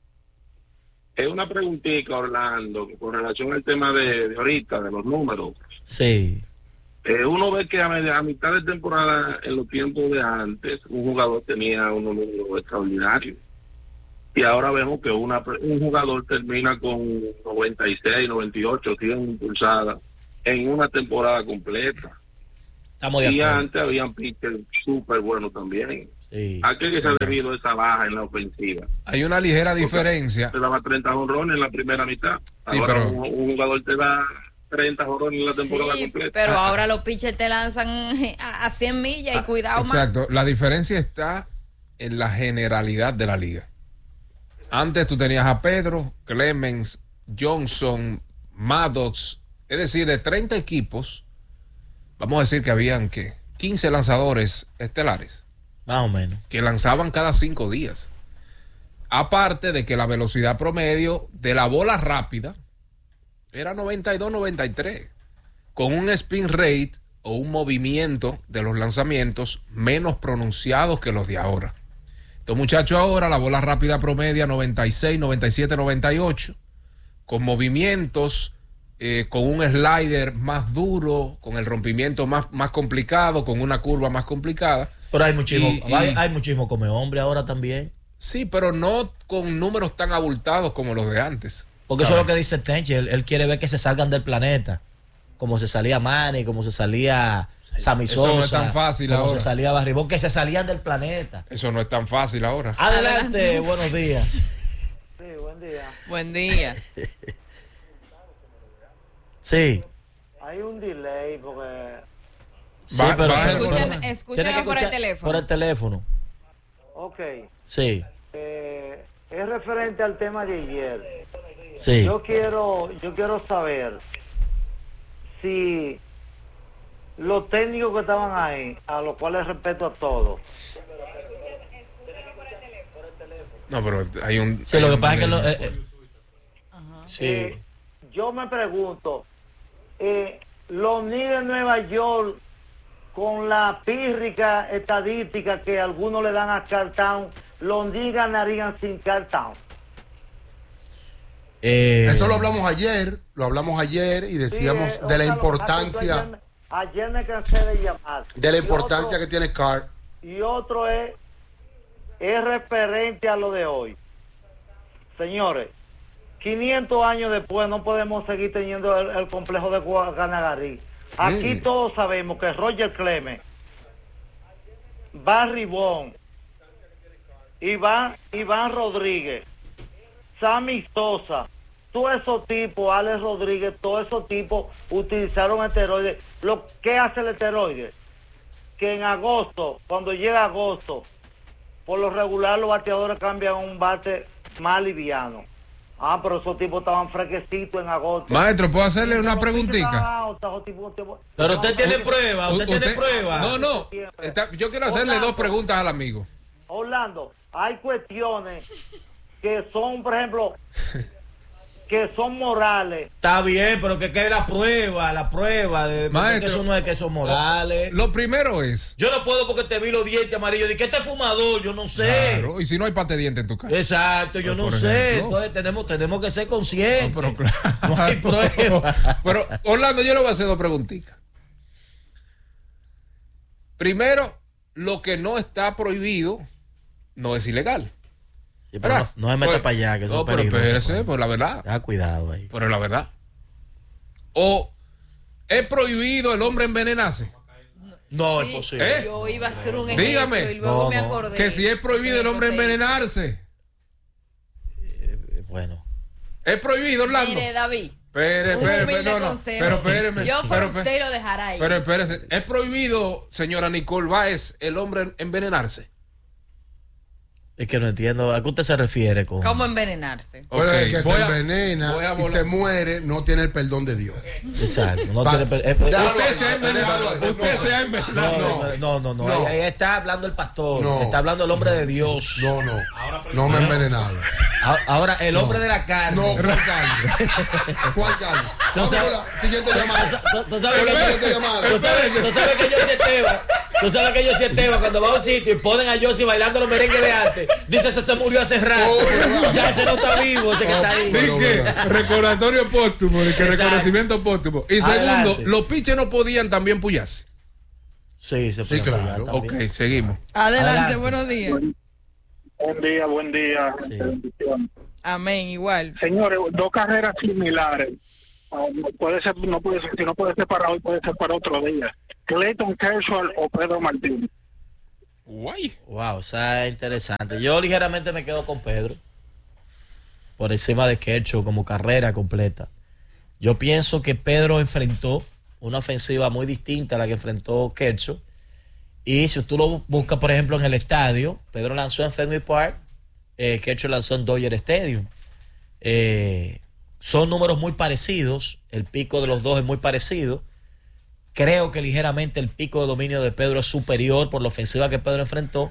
Es una preguntita, Orlando, con relación al tema de, de ahorita, de los números. Sí. Eh, uno ve que a, a mitad de temporada, en los tiempos de antes, un jugador tenía unos números extraordinarios. Y ahora vemos que una, un jugador termina con noventa y seis, noventa y ocho, cien impulsadas en una temporada completa. Estamos de y acuerdo. antes habían pitchers súper buenos también. Sí. ¿A qué se ha debido esa baja en la ofensiva? Hay una ligera diferencia. Te daba treinta jonrones en la primera mitad. Sí, Ahora pero- un, un jugador te da treinta jonrones en la temporada Sí, completa. pero Ah, ahora los pitchers te lanzan a, a cien millas y cuidado más. Exacto. La diferencia está en la generalidad de la liga. Antes tú tenías a Pedro, Clemens, Johnson, Maddox, es decir, de treinta equipos, vamos a decir que habían ¿qué? quince lanzadores estelares. Más o menos. Que lanzaban cada cinco días. Aparte de que la velocidad promedio de la bola rápida era noventa y dos, noventa y tres, con un spin rate o un movimiento de los lanzamientos menos pronunciados que los de ahora. Estos muchachos ahora, la bola rápida promedia noventa y seis, noventa y siete, noventa y ocho, con movimientos, eh, con un slider más duro, con el rompimiento más, más complicado, con una curva más complicada. Pero hay muchísimo, Y- y- hay, hay muchísimo come hombre ahora también. Sí, pero no con números tan abultados como los de antes. Porque eso ¿sabes? es lo que dice Tenchi. Él, él quiere ver que se salgan del planeta. Como se salía Manny, como se salía Sammy Eso no es Sosa, tan fácil como ahora. se salía Barribón, que se salían del planeta. Eso no es tan fácil ahora. Adelante, buenos días. Sí, buen día. Buen día. Sí. Hay un delay porque... Sí, Va- pero, va- pero- Escuchen, pero- escuchen tiene que por el escuchar teléfono. Por el teléfono. Ok. Sí, Eh, es referente al tema de ayer. sí. Yo quiero, yo quiero saber si los técnicos que estaban ahí, a los cuales respeto a todos, No, pero hay un. Sí, hay lo que un pasa es que delay lo- muy eh, fuerte. Sí. eh, yo me pregunto, eh, los Knicks de Nueva York, con la pírrica estadística que algunos le dan a Cartown, los Knicks ganarían sin Cartown. Eh, Eso lo hablamos ayer, lo hablamos ayer y decíamos Sí, eh, de la Oscar, importancia, Ayer, me- ayer me cansé de llamar. de la Y importancia otro- que tiene Carr. Y otro es, es referente a lo de hoy. Señores, quinientos años después no podemos seguir teniendo el, el complejo de Guanagarí. Aquí Mm. todos sabemos que Roger Clemens, Barry Bond, Iván, Iván Rodríguez, Sammy Sosa, todos esos tipos, Alex Rodríguez, todos esos tipos utilizaron esteroides. Lo que hace el esteroide, que en agosto, cuando llega agosto, por lo regular los bateadores cambian a un bate más liviano. Ah, pero esos tipos estaban fresquecitos en agosto. Maestro, ¿puedo hacerle una Los tipos preguntita? estaban altos, esos tipos- tipos- Pero usted tiene estaban- prueba, usted, Usted- tiene prueba. No, no. Está- yo quiero hacerle Orlando. dos preguntas al amigo. Orlando, hay cuestiones que son, por ejemplo, que son morales. Está bien, pero que quede la prueba, la prueba de, de Maestro, que eso no es que son morales. Lo primero es. Yo no puedo porque te vi los dientes amarillos. ¿De qué este fumador? Yo no sé. Claro, y si no hay pate de diente en tu casa. Exacto, yo Pues, no por sé. ejemplo. Entonces tenemos, tenemos que ser conscientes. No, pero claro. No hay prueba. Pero, Orlando, yo le voy a hacer dos preguntitas. Primero, lo que no está prohibido no es ilegal. Sí, pero no, no se meta Pues, para allá, que eso no, es pero peligroso, espérese, pues. pues la verdad. Tenga cuidado ahí. Pero es la verdad. O es prohibido el hombre envenenarse. No, Sí, es posible. ¿Eh? Yo iba a hacer un ejemplo Dígame. y luego No, me no. acordé. Que si es prohibido el hombre Sí, pues, envenenarse. Eh, Bueno. Es prohibido, Orlando. Mire, David. Espere, un espere, humilde espere, no, no. consejo. Pero espéreme. Yo fuera pero, usted espere- y lo dejara ahí. pero espérese. Es prohibido, señora Nicole Báez, el hombre envenenarse. Es que no entiendo. ¿A qué usted se refiere con...? ¿Cómo envenenarse? Pero Ok, el que se voy a- envenena voy a y volar. se muere no tiene el perdón de Dios. Exacto. No Va- tiene... per- eh, eh, Déjalo Usted ahí, se ha envenenado. déjalo ahí. Usted se ha No, envenenado. no, no, no, no. No. Ahí, ahí está hablando el pastor. No. Está hablando el hombre de Dios. No, no. No me he envenenado. A- Ahora, el hombre de la carne. No, Juan Carlos. Juan Carlos. Vamos con la siguiente llamada. ¿Tú, tú sabes Con la que siguiente llamada. tú sabes, tú sabes que yo soy Esteban. Tú sabes que yo soy Esteban. Cuando va a un sitio y ponen a Josie bailando los merengues de antes, dice ese se murió hace rato. Oh, pero- Ya ese no está vivo, ese que está ahí. Pero- Dije, recordatorio póstumo, de que Exacto. reconocimiento póstumo. Y segundo, Adelante. los piches no podían también puyarse. Sí, se Sí, puede claro. apoyar también. Ok, seguimos. Adelante, Adelante. buenos días. Buen día, buen día. Sí. Amén, igual. Señores, dos carreras similares. Uh, no puede ser, no puede ser, si no puede ser para hoy, puede ser para otro día. Clayton Kershaw o Pedro Martínez. Guay. Wow, o sea, interesante. Yo ligeramente me quedo con Pedro. Por encima de Kershaw como carrera completa. Yo pienso que Pedro enfrentó una ofensiva muy distinta a la que enfrentó Kershaw. Y si tú lo buscas, por ejemplo, en el estadio, Pedro lanzó en Fenway Park, eh, Kershaw lanzó en Dodger Stadium. Eh, son números muy parecidos. El pico de los dos es muy parecido. Creo que ligeramente el pico de dominio de Pedro es superior por la ofensiva que Pedro enfrentó.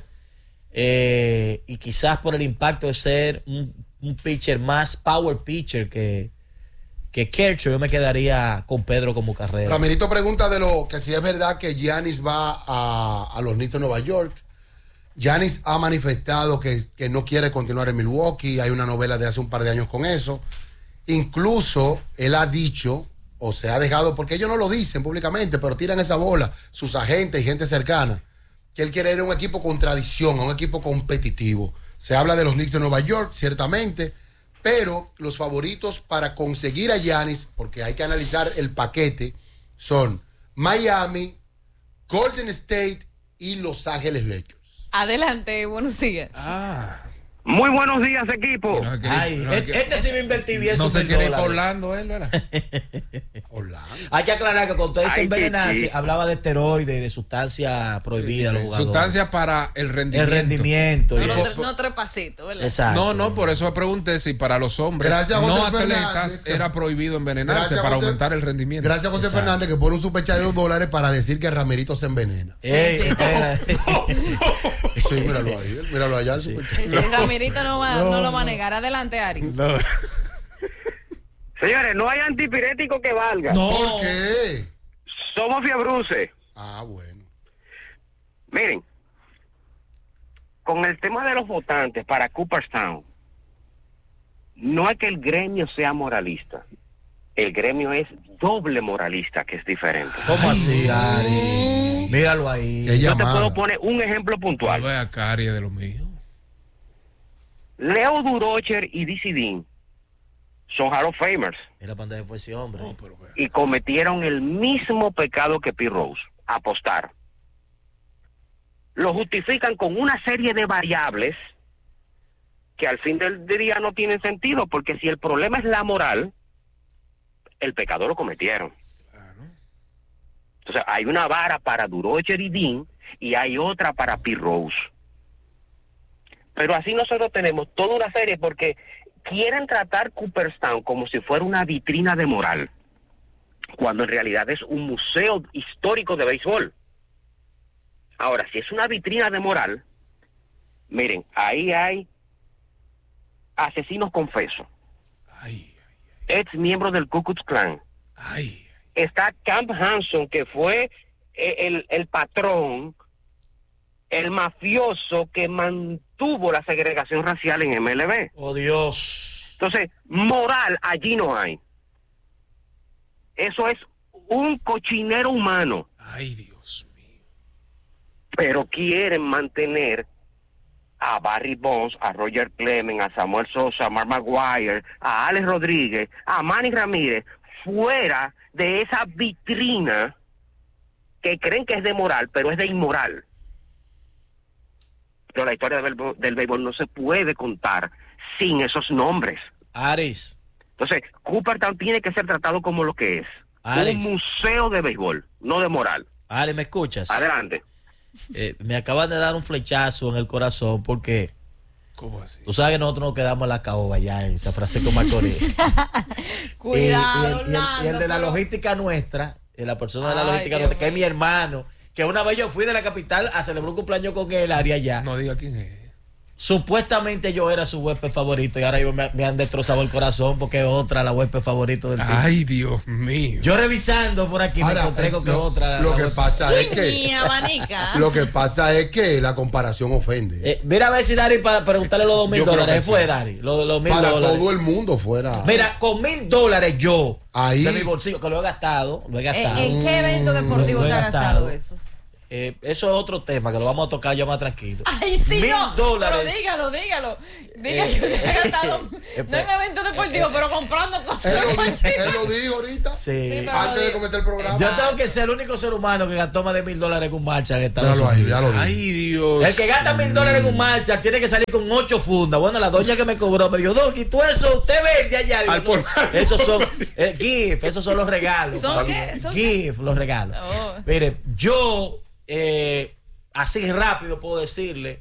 Eh, y quizás por el impacto de ser un, un pitcher más power pitcher que, que Kershaw, yo me quedaría con Pedro como carrera. Ramirito pregunta de lo que si es verdad que Giannis va a, a los Knicks de Nueva York. Giannis ha manifestado que, que no quiere continuar en Milwaukee. Hay una novela de hace un par de años con eso. Incluso él ha dicho, o se ha dejado, porque ellos no lo dicen públicamente, pero tiran esa bola, sus agentes y gente cercana, que él quiere ir a un equipo con tradición, a un equipo competitivo. Se habla de los Knicks de Nueva York, ciertamente, pero los favoritos para conseguir a Giannis, porque hay que analizar el paquete, son Miami, Golden State y Los Ángeles Lakers. Adelante, buenos días. Ah. Muy buenos días, equipo. No quiere, Ay, no este, este sí me invertí bien. No se quiere ir dólares. para Orlando, él, ¿verdad? Orlando. Hay que aclarar que cuando usted dice Ay, envenenarse, sí. hablaba de esteroides, de sustancias prohibidas a los jugadores. Sustancia para el rendimiento. El rendimiento. No, y no, eso. tre- no trepacito, ¿verdad? Exacto. No, no, por eso me pregunté si para los hombres Gracias, José no atletas Fernández, que- era prohibido envenenarse Gracias, para José- aumentar el rendimiento. Gracias a José Exacto. Fernández, que pone un superchat de dos dólares para decir que Ramirito se envenena. Ey, Sí, sí. espera. Sí, míralo ahí, míralo allá. el superchat. Sí, sí, Ramirito no, va, no, lo va a negar. Adelante, Aris. No. Señores, no hay antipirético que valga. No. ¿Por qué? Somos fiebruces. Ah, bueno. Miren, con el tema de los votantes para Cooperstown, no es que el gremio sea moralista. El gremio es doble moralista, que es diferente. ¿Cómo así, Ari? Míralo ahí. Qué Yo te llamada. puedo poner un ejemplo puntual. No vea Cari de lo mío. Leo Durocher y D C Dean son Hall of Famers Mira para dónde fue ese hombre. No, pero vea. y cometieron el mismo pecado que Pete Rose, apostar. Lo justifican con una serie de variables que al fin del día no tienen sentido, porque si el problema es la moral, el pecado lo cometieron. Entonces hay una vara para Durocher y Dean y hay otra para Pete Rose. Pero así nosotros tenemos toda una serie porque quieren tratar Cooperstown como si fuera una vitrina de moral, cuando en realidad es un museo histórico de béisbol. Ahora, si es una vitrina de moral, miren, ahí hay asesinos confesos, Ay, ex miembros del Ku Klux Klan. ay. Está Camp Hanson, que fue el, el patrón, el mafioso que mantuvo la segregación racial en M L B. Oh, Dios. Entonces, moral allí no hay. Eso es un cochinero humano. Ay, Dios mío. Pero quieren mantener a Barry Bonds, a Roger Clemens, a Samuel Sosa, a Mark Maguire, a Alex Rodríguez, a Manny Ramírez, fuera de esa vitrina que creen que es de moral, pero es de inmoral. Pero la historia del, del béisbol no se puede contar sin esos nombres. Aris. Entonces, Cooperstown tiene que ser tratado como lo que es. Aris. Un museo de béisbol, no de moral. Aris, ¿me escuchas? Adelante. Eh, me acaban de dar un flechazo en el corazón porque ¿Cómo así? tú sabes que nosotros nos quedamos en la caoba allá en San Francisco Macorís. Cuidado, y, y el, y el- y el de la Orlando, logística nuestra, y la persona de la Ay, logística Dios nuestra, que es mi mío. hermano, que una vez yo fui de la capital a celebrar un cumpleaños con él, Ari, allá. No diga quién es. Supuestamente yo era su huésped favorito y ahora ellos me, me han destrozado el corazón porque es otra la huésped favorito del tipo. Ay, Dios mío. Yo revisando por aquí Ahora, me encontré con que lo, otra. lo la que huésped. pasa es Ni que abanica. lo que pasa es que la comparación ofende. Eh, mira a ver si Dari para preguntarle los dos mil Yo creo dólares. que Fue sí. Dari, los, los mil Para dólares. todo el mundo fuera. Mira, con mil dólares yo Ahí. de mi bolsillo, que lo he gastado, lo he ¿En, gastado. en qué evento deportivo Lo he te ha gastado. gastado eso? eh, eso es otro tema que lo vamos a tocar ya más tranquilo. Ay, sí, Mil no, dólares. pero dígalo, dígalo. Diga Eh, que usted ha gastado, eh, no en eventos deportivos, pero comprando cosas. Él lo, deportivas. él lo dijo ahorita. Sí. Sí, pero Antes lo de di- comenzar el programa. Yo tengo que ser el único ser humano que gastó más de mil dólares con marcha en Estados Déjalo ahí, Unidos. ya lo dijo. Ay, Dios. El que gasta mil dólares con marcha tiene que salir con ocho fundas. Bueno, la doña que me cobró me dijo, Doc, y tú eso, usted vende allá. Digo, Al por- no, esos son eh, gift, esos son los regalos. ¿Son qué? ¿Son gift, los regalos. Oh. Mire, yo eh, así rápido puedo decirle,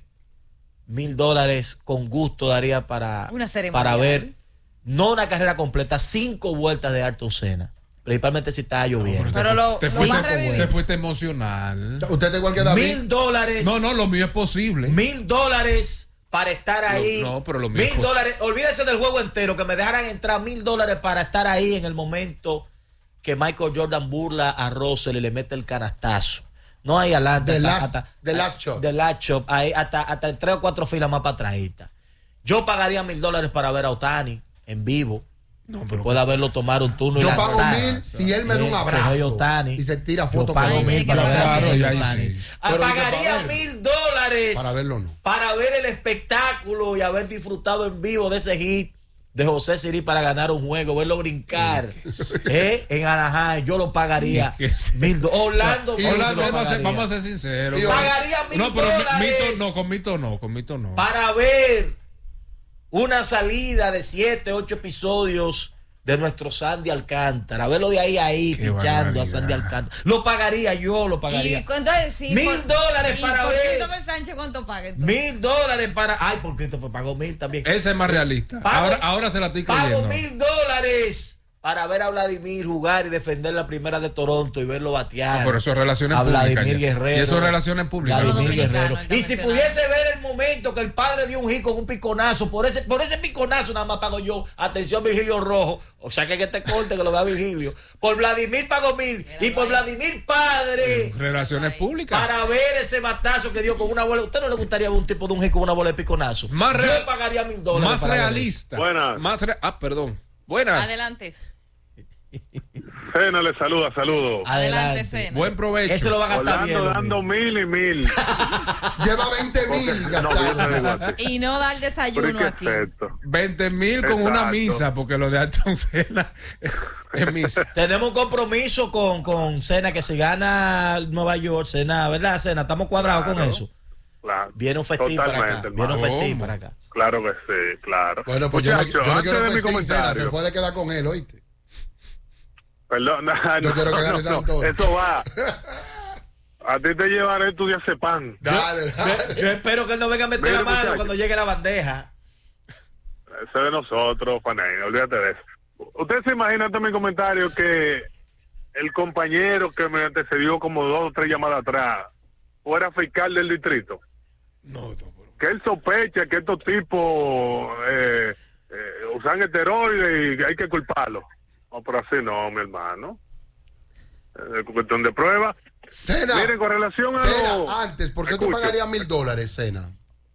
mil dólares con gusto daría para, Una ceremonia. para ver, no una carrera completa, cinco vueltas de Ayrton Senna. Principalmente si está lloviendo. Pero lo, Te lo fuiste, va a revivir. te fuiste emocional. Usted está igual que David. Mil dólares. No, no, lo mío es posible. Mil dólares para estar ahí. No, no, pero lo mío es Mil pos- dólares. Olvídese del juego entero. Que me dejaran entrar mil dólares para estar ahí en el momento que Michael Jordan burla a Russell y le mete el canastazo. No hay adelante. The hasta- last- hasta- the last shot. The last shot. Ahí, hasta, hasta en tres o cuatro filas más para atrás. Yo pagaría mil dólares para ver a Otani en vivo. No, pero pueda verlo tomar un turno. Yo y pago lanzar. mil si él me da un Eh, que abrazo soy Otani. y se tira Yo foto pago con mil él. para ver a Claro, Otani. y ahí sí. Ah, Pero pagaría para verlo. mil dólares Para verlo no. para ver el espectáculo y haber disfrutado en vivo de ese hit de José Siri para ganar un juego, verlo brincar ¿eh? en Anaheim. Yo lo pagaría ¿Qué sé? mil dólares. Orlando, Y Flores Orlando, lo vamos, a ser, pagaría. vamos a ser sinceros. Y Pagaría mil No, pero mi- dólares. Mito no, con Mito no, con Mito no. Para ver una salida de siete, ocho episodios de nuestro Sandy Alcántara, verlo de ahí a ahí, Qué pichando a barbaridad. Sandy Alcántara. Lo pagaría, yo lo pagaría. ¿Y cuánto es? Sí, Mil por- dólares y para por ver. Christopher Sánchez, ¿cuánto paga entonces? Mil dólares para. Ay, por Christopher pagó mil también. Ese es más realista. Pago- ahora, ahora se la estoy Pago creyendo. mil dólares para ver a Vladimir jugar y defender la primera de Toronto y verlo batear. Ah, pero eso es relaciones a públicas Vladimir ya. Guerrero. Y eso es relaciones públicas. Vladimir Dominicano, Guerrero. está Y si mencionado. pudiese ver el momento que el padre dio un hit con un piconazo, por ese, por ese piconazo nada más pago yo. Atención, Virgilio Rojo. O sea que en este corte que lo vea Virgilio. Por Vladimir pago mil. Y por Vladimir padre. Relaciones públicas. Para ver ese batazo que dio con una bola. ¿Usted no le gustaría ver un tipo de un hit con una bola de piconazo? Más Yo real- pagaría mil dólares. Más para ver. realista. Buenas. Más re- ah, perdón. Buenas. Adelante. Cena le saluda, saludos. Adelante, Adelante. Cena. Buen provecho. Ese lo va a gastar bien. Orlando lo dando mío. mil y mil. Lleva veinte Porque- mil no, yo te gastados. digo a ti. Y no dar Pero desayuno es que aquí. es esto. veinte mil con una Exacto. misa, porque lo de Ayrton Senna es misa. Tenemos un compromiso con, con Cena que si gana Nueva York, Cena, ¿verdad, Cena? Estamos cuadrados con Claro. eso. Claro. Viene un festín para acá. Totalmente, Viene un hermano. festín ¿Cómo? para acá. Claro que sí, claro. Bueno, pues yo no, Muchachos, yo no antes quiero de mi festín, Cena, te comentario. puedes quedar con él, ¿oíste? Perdón, no, Yo no, quiero que no, gane San no, Antonio. eso va. A ti te llevaré tu diazepam. Dale, Yo, dale. yo espero que él no venga a meter Mire, la mano muchacho. cuando llegue la bandeja. Eso es de nosotros, Fanay, olvídate de eso. Usted se imagina en mi comentario que el compañero que me antecedió como dos o tres llamadas atrás fuera fiscal del distrito. No, no, Que él sospecha que estos tipos eh, eh, usan esteroides y que hay que culparlos. No, pero así no, mi hermano. Es cuestión de prueba. Cena, Miren, con relación a Cena, lo- antes, ¿por qué tú Escucho. pagarías mil dólares, Cena?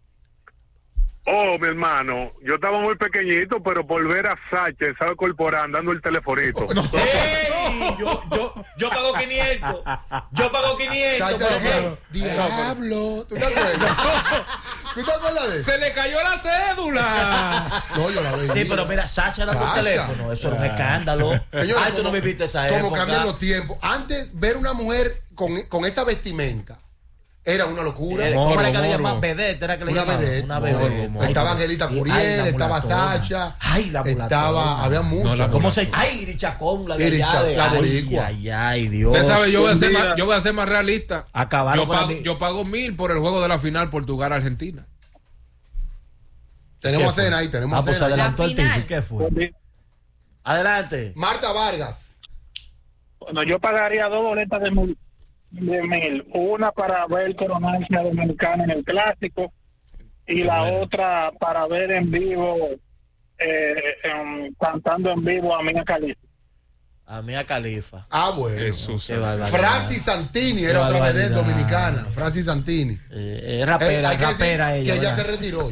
Oh, mi hermano, yo estaba muy pequeñito, pero por ver a Sacha en Sado Corporán dando el telefonito. ¡Ey! Yo, yo, yo pago quinientos. Yo pago quinientos. Sacha pero decía, bueno. diablo. ¿Tú te acuerdas? ¿Tú te acuerdas de eso? Se le cayó la cédula. No, yo la veía. Sí, pero mira, Sasha anda con Sasha. teléfono. Eso era un escándalo. Señores, Ay, tú no como- viviste esa Como época. cambian los tiempos. Antes, ver una mujer con, con esa vestimenta era una locura. Era- ¿Cómo era que le Morbo, llamaban? morbo. Vedette, era que le Una llamaban. vedette, Una morbo, vedette. morbo. Ay, Estaba pero- Angelita y- Curiel, ay, la estaba mulatona. Sacha. Ay, la mulatona. Estaba, había muchas. No, la ¿Cómo mulatona. se Ay, Richacón, la de Iricha, allá de. la Ay, boricua. ay, ay, Dios. Usted sabe, yo voy, a ser Un día- más, yo voy a ser más realista. Acabaron yo, con la pago, li- yo pago mil por el juego de la final Portugal-Argentina. Tenemos a ¿Qué fue? Cena ahí, tenemos Ah, a pues Cena ahí. adelantó el La final. tipo. ¿Qué fue? Adelante. Marta Vargas. Bueno, yo pagaría dos boletas de mil, de mil. Una para ver Coronancia Dominicana en el Clásico y Sí, la bueno. otra para ver en vivo, eh, en- cantando en vivo a Mia Khalifa. A Mia Khalifa. Ah, bueno. Jesús. Qué barbaridad. Francis Santini Qué era otra vedette barbaridad. dominicana. Francis Santini. Eh, es Eh, rapera, hay que decir rapera ella. que ella ¿verdad? se retiró ya.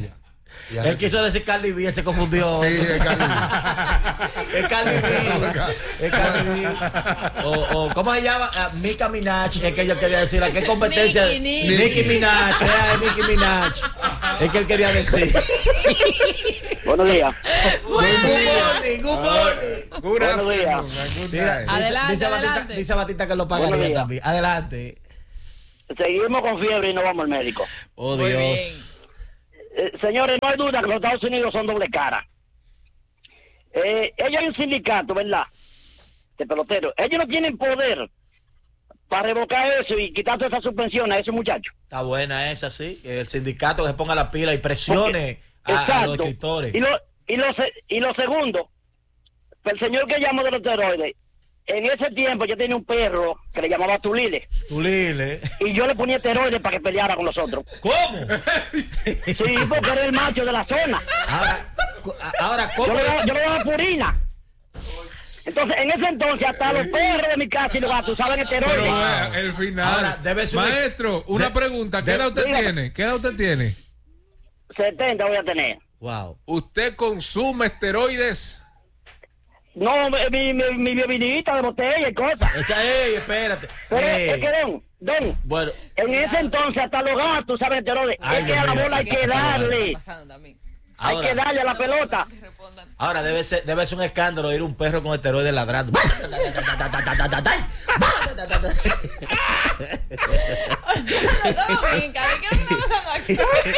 Él quiso decir Cardi B, él se confundió. Sí, es Cardi B. Es Cardi B. Es Cardi B. O, o, ¿cómo se llama? Uh, Mika Minaj, es que ella quería decir. ¿A qué competencia? Nicki, Nicki. Nicki Minaj, eh, Nicki Minaj. Es que él quería decir. Buenos días. Good morning, good morning. Good Buenos días. afternoon, good Mira, night. dice- Adelante, dice, Batista, adelante. dice Batista que lo pagaría Buenos días. también. Adelante. Seguimos con fiebre y no vamos al médico. Oh, Muy Dios. Eh, señores, no hay duda que los Estados Unidos son doble cara. Eh, ellos hay un sindicato, ¿verdad? De peloteros. Ellos no tienen poder para revocar eso y quitar toda esa suspensión a esos muchachos. Está buena esa, sí. El sindicato que se ponga la pila y presione a, a los Exacto. escritores. Y lo, y lo, se- y lo segundo, el señor que llamó de los esteroides, en ese tiempo yo tenía un perro que le llamaba Tulile. Tulile. Y yo le ponía esteroides para que peleara con nosotros. ¿Cómo? Sí, porque era el macho de la zona. Ahora, ahora ¿cómo? Yo le daba, yo le daba purina. Entonces, en ese entonces, hasta los perros de mi casa y los gatos usaban Pero esteroides. eh, el final. Ahora, debe ser un- Maestro, una de- pregunta. ¿Qué de- edad usted dígame. tiene? ¿Qué edad usted tiene? setenta voy a tener. Wow. ¿Usted consume esteroides? No, mi, mi, mi bebidita de botella y cosas. Esa, ey, espérate. Pero Ey. es que, don, don, Bueno, en ese entonces hasta los gatos usaban esteroides. Ay, Es que Dios a la mío. bola hay que darle. Pasando también. Hay ahora, que darle a la pelota. ahora debe ser, debe ser un escándalo ir un perro con esteroides ladrando. Todo bien, Cari, ¿qué está pasando aquí?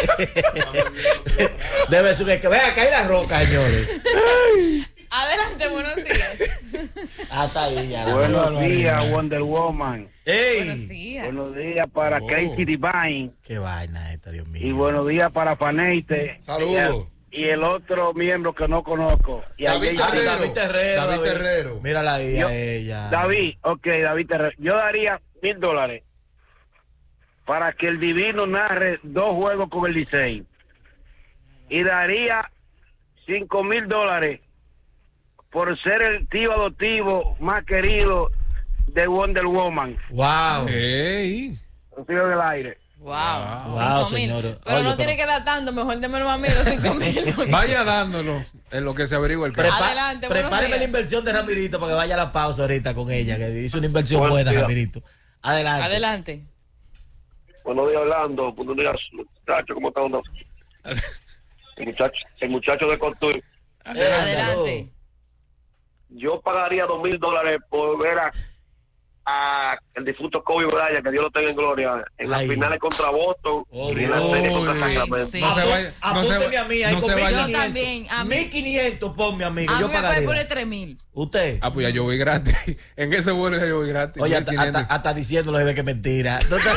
Debe ser un escándalo. Vea, acá hay la roca, señores. Adelante, buenos días. Hasta ahí ya. la Buenos barbaridad. días, Wonder Woman. Buenos Ey, días. Buenos días para Oh. Crazy Divine. qué vaina esta, Dios mío. Y buenos días para Faneite. Saludos. Y el otro miembro que no conozco. Y David ayer ya- Terrero. David Terrero. David Terrero. Mírala ahí Yo- a ella. David, ok, David Terrero. Yo daría mil dólares para que el Divino narre dos juegos con el Licey. Y daría cinco mil dólares por ser el tío adoptivo más querido de Wonder Woman. Wow. Ey. Lo sigo en el aire. Wow, Wow, cinco mil. señor. Pero Oye, no pero- tiene que dar tanto, mejor démelo a mí los cinco mil. Vaya dándolo en lo que se averigua el caso. Prepa- Adelante, buenos prepáreme días. la inversión de Ramirito para que vaya a la pausa ahorita con ella, que hizo una inversión Buenos buena, días. Ramirito. Adelante. Adelante. Buenos días, Orlando. Buenos días, muchachos. ¿Cómo están? El muchacho, el muchacho de Contur. Eh, Adelante. Yo pagaría dos mil dólares por ver a, a el difunto Kobe Bryant, que Dios lo tenga en gloria, en las Ay. finales contra Boston Oh, y en la Dios. serie contra Uy. Sacramento. Sí. No se Apu- vaya, no se apúnteme va- a mí, ahí no con se vaya. Yo mil quinientos. también, a mí- mil quinientos, ponme, amigo. A yo mí me puede pagaría. poner tres mil. ¿Usted? Ah, pues ya yo voy gratis. En ese vuelo ya yo voy gratis. Oye, hasta, mil quinientos. hasta, hasta diciéndolo se ve que es mentira. ¿No te-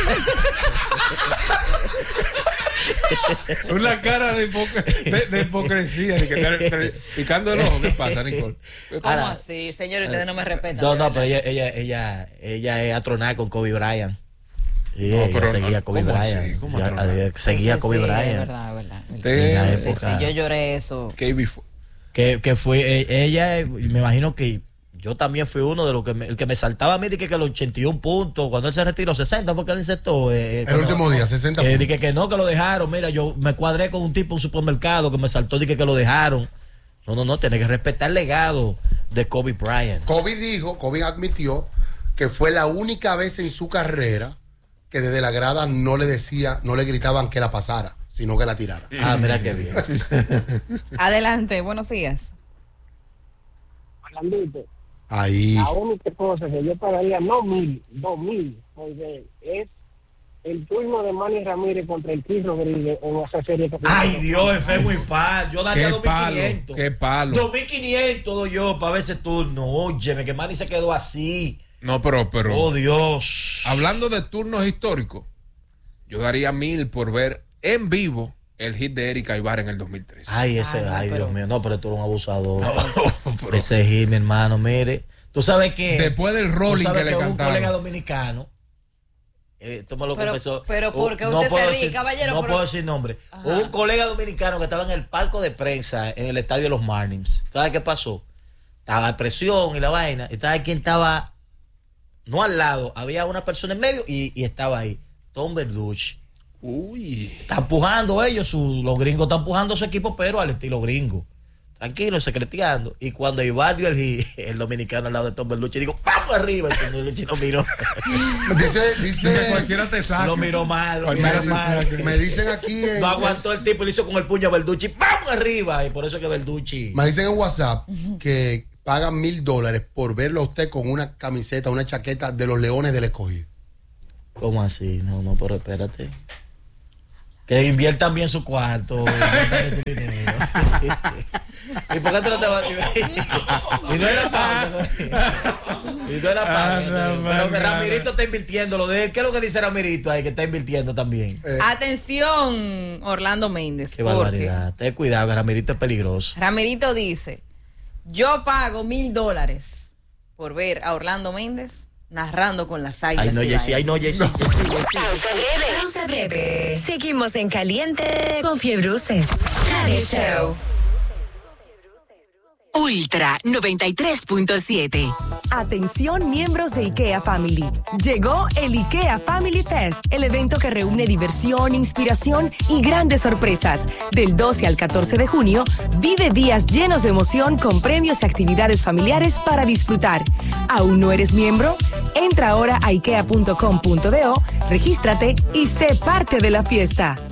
Una cara de, hipoc- de, de hipocresía. De que estar- estar picando el ojo. ¿Qué pasa, Nicole? ¿Cómo Ahora- así? Señores, ustedes no me respetan. No, de no, verdad. pero ella, ella, ella, ella es atronada con Kobe Bryant. Sí, No, ella pero seguía no, a Kobe ¿cómo Bryant. así? ¿Cómo Ya, atronada? eh, seguía a Sí, Kobe sí, Bryant. Es verdad, es verdad. Usted- En la Sí, época. sí, yo lloré eso. K B fue. que, que fue eh, ella, eh, me imagino que yo también fui uno de los que me, el que me saltaba a mí de que, que los ochenta y un puntos, cuando él se retiró, sesenta porque él insertó. Eh, El cuando- último día, sesenta que, puntos. di que, que no, que lo dejaron. Mira, yo me cuadré con un tipo en un supermercado que me saltó de que, que lo dejaron. No, no, no, tiene que respetar el legado de Kobe Bryant. Kobe dijo, Kobe admitió que fue la única vez en su carrera que desde la grada no le decía, no le gritaban que la pasara, sino que la tirara. Ah, mira qué bien. Adelante, buenos días. Orlandito, Ahí. la única cosa que yo pagaría, no mil, dos mil, porque es el turno de Manny Ramírez contra el Chris Rodríguez en esa serie. Que Ay, Dios, enfermo y pal. Yo daría Qué dos mil palo, quinientos. qué palo. dos mil quinientos doy yo para ver ese turno. Óyeme, que Manny se quedó así. No, pero, pero. Oh, Dios. Hablando de turnos históricos, yo daría mil por ver en vivo el hit de Erika Ibarra en el dos mil tres. Ay, ese, Ay, no, ay, pero- Dios mío. No, pero tú eres un abusador. pero- Ese hit, mi hermano, mire. Tú sabes que. Después del tú rolling sabes que le un cantaron. colega dominicano. Eh, tú me lo Pero- confesó. pero Uh, ¿por qué usted se puedo ríe, caballero? No Pero- puedo decir nombre. Ajá. Hubo un colega dominicano que estaba en el palco de prensa en el estadio de los Marlins. ¿Sabes qué pasó? Estaba la presión y la vaina. ¿Y sabes quién estaba? No al lado. Había una persona en medio y, y estaba ahí. Tom Verducci. Uy. Están pujando ellos, su, los gringos están pujando su equipo, pero al estilo gringo. Tranquilo, secreteando. Y cuando Ivaldio, el, el dominicano al lado de Tom Berlucci, digo, ¡vamos arriba! Y Tom Berlucci lo miró. Dice, dice. Cualquiera te saca. Lo miró mal, lo Me, miró mal. me dicen aquí. En, no aguantó el tipo y le hizo con el puño a Berlucci, ¡vamos arriba! Y por eso que Berlucci. Me dicen en WhatsApp que pagan mil dólares por verlo a usted con una camiseta, una chaqueta de los Leones del Escogido. ¿Cómo así? No, no, pero espérate. Que inviertan bien su cuarto. Su dinero. ¿Y por qué tú no te vas a... Y no era pausa. Y no era pausa. Pero que Ramirito está invirtiendo. Lo de él. ¿Qué es lo que dice Ramirito ahí? Que está invirtiendo también. Eh. Atención, Orlando Méndez. Qué barbaridad. Ten cuidado, que Ramirito es peligroso. Ramirito dice: yo pago mil dólares por ver a Orlando Méndez narrando con las águilas. Ay, no, Jessy, ay, no, Jessy. Pausa breve. Pausa breve. Seguimos en caliente con Fiebruces Radio Show. Ultra noventa y tres punto siete. Atención miembros de IKEA Family. Llegó el IKEA Family Fest, el evento que reúne diversión, inspiración y grandes sorpresas. Del doce al catorce de junio, vive días llenos de emoción con premios y actividades familiares para disfrutar. ¿Aún no eres miembro? Entra ahora a ikea punto com punto do, regístrate y sé parte de la fiesta.